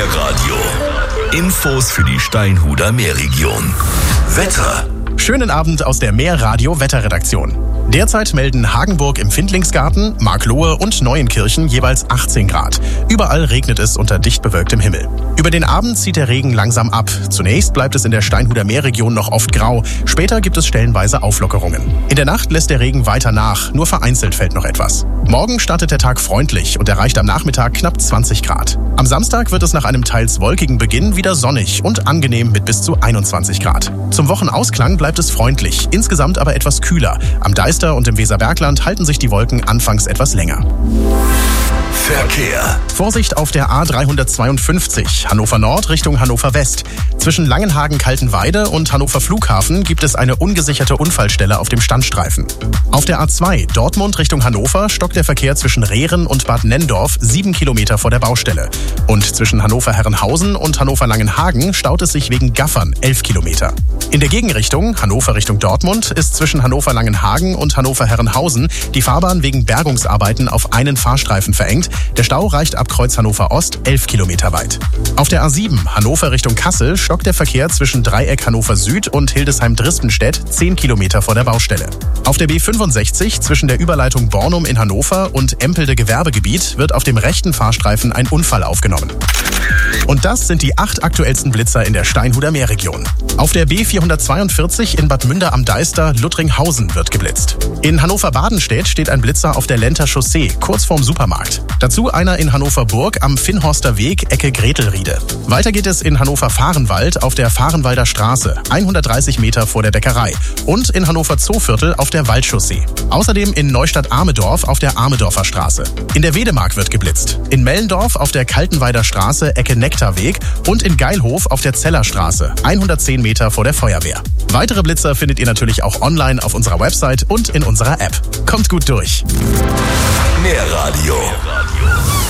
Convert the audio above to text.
Meerradio. Infos für die Steinhuder Meerregion. Wetter. Schönen Abend aus der Meerradio Wetterredaktion. Derzeit melden Hagenburg im Findlingsgarten, Marklohe und Neuenkirchen jeweils 18 Grad. Überall regnet es unter dicht bewölktem Himmel. Über den Abend zieht der Regen langsam ab. Zunächst bleibt es in der Steinhuder Meerregion noch oft grau. Später gibt es stellenweise Auflockerungen. In der Nacht lässt der Regen weiter nach, nur vereinzelt fällt noch etwas. Morgen startet der Tag freundlich und erreicht am Nachmittag knapp 20 Grad. Am Samstag wird es nach einem teils wolkigen Beginn wieder sonnig und angenehm mit bis zu 21 Grad. Zum Wochenausklang bleibt es freundlich, insgesamt aber etwas kühler. Am Deister und im Weserbergland halten sich die Wolken anfangs etwas länger. Verkehr. Vorsicht auf der A352, Hannover Nord Richtung Hannover West. Zwischen Langenhagen-Kaltenweide und Hannover Flughafen gibt es eine ungesicherte Unfallstelle auf dem Standstreifen. Auf der A2 Dortmund Richtung Hannover stockt der Verkehr zwischen Rehren und Bad Nenndorf 7 Kilometer vor der Baustelle. Und zwischen Hannover-Herrenhausen und Hannover-Langenhagen staut es sich wegen Gaffern 11 Kilometer. In der Gegenrichtung, Hannover Richtung Dortmund, ist zwischen Hannover-Langenhagen und Hannover-Herrenhausen die Fahrbahn wegen Bergungsarbeiten auf einen Fahrstreifen verengt. Der Stau reicht ab Kreuz Hannover Ost 11 Kilometer weit. Auf der A7 Hannover Richtung Kassel stockt der Verkehr zwischen Dreieck Hannover Süd und Hildesheim-Drispenstedt 10 Kilometer vor der Baustelle. Auf der B65 zwischen der Überleitung Bornum in Hannover und Empelde Gewerbegebiet wird auf dem rechten Fahrstreifen ein Unfall aufgenommen. Und das sind die 8 aktuellsten Blitzer in der Steinhuder Meerregion. Auf der B442 in Bad Münder am Deister Luttringhausen wird geblitzt. In Hannover-Badenstedt steht ein Blitzer auf der Lenter Chaussee, kurz vorm Supermarkt. Dazu einer in Hannover-Burg am Finnhorster Weg, Ecke Gretelriede. Weiter geht es in Hannover-Fahrenwald auf der Fahrenwalder Straße, 130 Meter vor der Bäckerei. Und in Hannover-Zooviertel auf der Waldchaussee. Außerdem in Neustadt-Amedorf auf der Amedorfer Straße. In der Wedemark wird geblitzt. In Mellendorf auf der Kaltenweider Straße, Ecke Nektarweg. Und in Geilhof auf der Zellerstraße, 110 Meter vor der Feuerwehr. Weitere Blitzer findet ihr natürlich auch online auf unserer Website und in unserer App. Kommt gut durch. Meerradio.